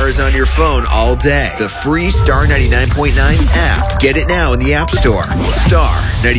stars on your phone all day. The free Star 99.9 app. Get it now in the App Store. Star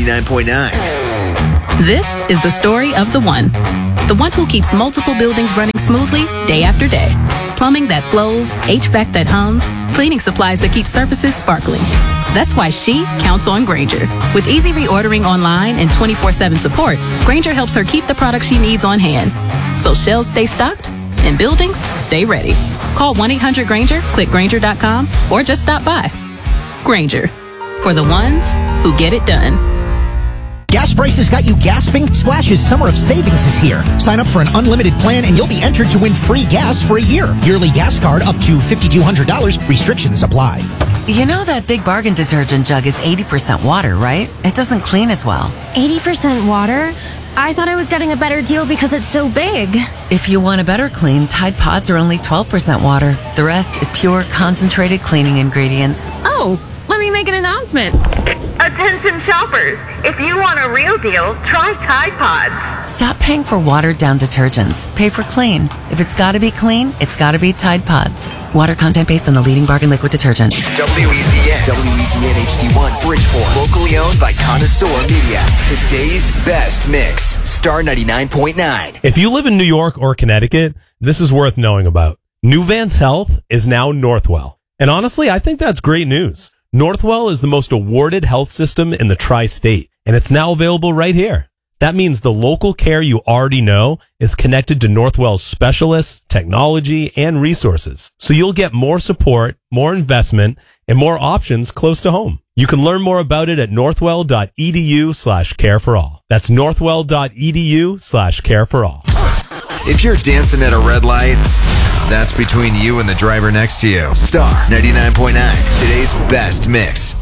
99.9. This is the story of the one. The one who keeps multiple buildings running smoothly day after day. Plumbing that flows, HVAC that hums, cleaning supplies that keep surfaces sparkling. That's why she counts on Grainger. With easy reordering online and 24/7 support, Grainger helps her keep the products she needs on hand. So shelves stay stocked and buildings stay ready. Call 1-800-GRAINGER, click Grainger.com, or just stop by. Grainger, for the ones who get it done. Gas prices got you gasping? Splash's Summer of Savings is here. Sign up for an unlimited plan and you'll be entered to win free gas for a year. Yearly gas card up to $5,200. Restrictions apply. You know that Big Bargain detergent jug is 80% water, right? It doesn't clean as well. 80% water? I thought I was getting a better deal because it's so big. If you want a better clean, Tide Pods are only 12% water. The rest is pure, concentrated cleaning ingredients. Oh, let me make an announcement. Attention shoppers, if you want a real deal, try Tide Pods. Stop paying for watered-down detergents. Pay for clean. If it's gotta be clean, it's gotta be Tide Pods. Water content based on the leading bargain liquid detergent. WEZN HD1 Bridgeport. Locally owned by Connoisseur Media. Today's best mix. Star 99.9. If you live in New York or Connecticut, this is worth knowing about. Nuvance Health is now Northwell. And honestly, I think that's great news. Northwell is the most awarded health system in the tri-state, and it's now available right here. That means the local care you already know is connected to Northwell's specialists, technology, and resources. So you'll get more support, more investment, and more options close to home. You can learn more about it at northwell.edu/careforall. That's northwell.edu/careforall. If you're dancing at a red light, that's between you and the driver next to you. Star 99.9. Today's best mix.